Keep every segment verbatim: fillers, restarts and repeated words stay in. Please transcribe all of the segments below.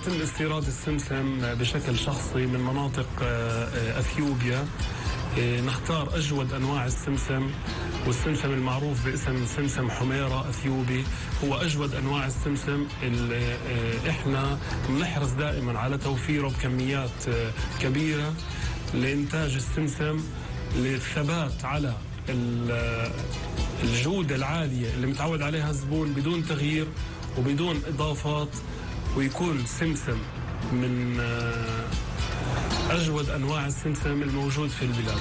يتم استيراد السمسم بشكل شخصي من مناطق أثيوبيا. نختار أجود أنواع السمسم، والسمسم المعروف باسم سمسم حميرة أثيوبي هو أجود أنواع السمسم اللي إحنا بنحرص دائما على توفيره بكميات كبيرة لإنتاج السمسم، للثبات على الجودة العالية اللي متعود عليها الزبون بدون تغيير وبدون إضافات، ويكون سمسم من أجود أنواع السمسم الموجود في البلاد.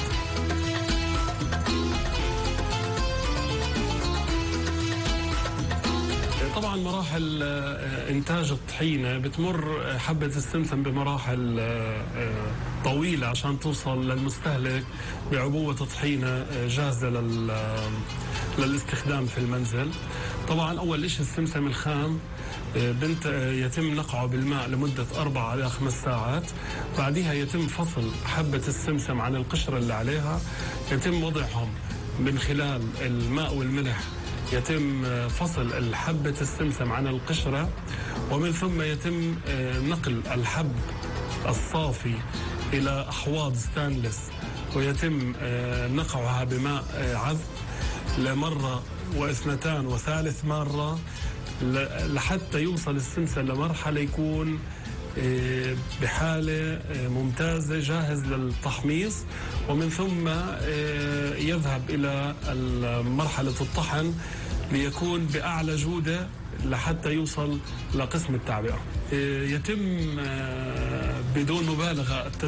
طبعا مراحل إنتاج الطحينة بتمر حبة السمسم بمراحل طويلة عشان توصل للمستهلك بعبوة طحينة جاهزة للاستخدام في المنزل. طبعا أول إشي السمسم الخام بنت يتم نقعه بالماء لمدة أربع إلى خمس ساعات، بعدها يتم فصل حبة السمسم عن القشرة اللي عليها، يتم وضعهم من خلال الماء والملح، يتم فصل الحبة السمسم عن القشرة، ومن ثم يتم نقل الحب الصافي إلى أحواض ستانلس ويتم نقعها بماء عذب لمرة واثنتان وثالث مرة لحتى يوصل السمسم لمرحلة يكون بحالة ممتازة جاهز للتحميص، ومن ثم يذهب إلى مرحلة الطحن ليكون بأعلى جودة لحتى يوصل لقسم التعبئة. يتم بدون مبالغة